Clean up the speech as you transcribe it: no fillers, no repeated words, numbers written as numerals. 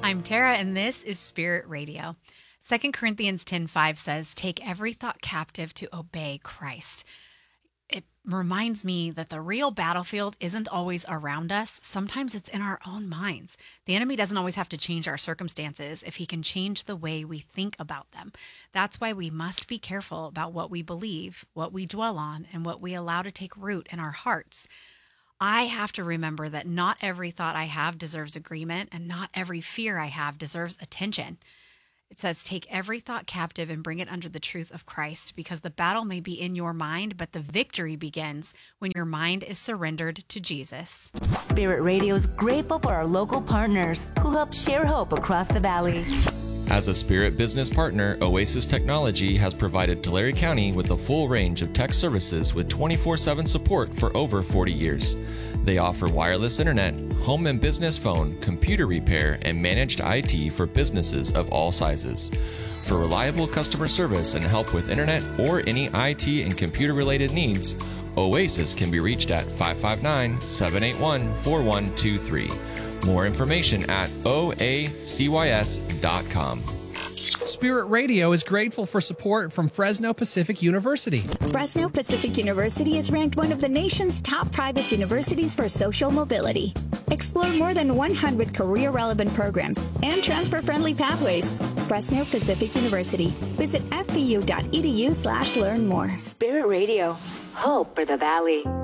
I'm Tara, and this is Spirit Radio. 2 Corinthians 10:5 says, "Take every thought captive to obey Christ." It reminds me that the real battlefield isn't always around us. Sometimes it's in our own minds. The enemy doesn't always have to change our circumstances if he can change the way we think about them. That's why we must be careful about what we believe, what we dwell on, and what we allow to take root in our hearts. I have to remember that not every thought I have deserves agreement, and not every fear I have deserves attention. It says, take every thought captive and bring it under the truth of Christ, because the battle may be in your mind, but the victory begins when your mind is surrendered to Jesus. Spirit Radio is grateful for our local partners who help share hope across the valley. As a Spirit business partner, Oasis Technology has provided Tulare County with a full range of tech services with 24/7 support for over 40 years. They offer wireless internet, home and business phone, computer repair, and managed IT for businesses of all sizes. For reliable customer service and help with internet or any IT and computer-related needs, Oasis can be reached at 559-781-4123. More information at oacys.com. Spirit Radio is grateful for support from Fresno Pacific University. Fresno Pacific University is ranked one of the nation's top private universities for social mobility. Explore more than 100 career-relevant programs and transfer-friendly pathways. Fresno Pacific University. Visit fpu.edu/learn more. Spirit Radio, hope for the valley.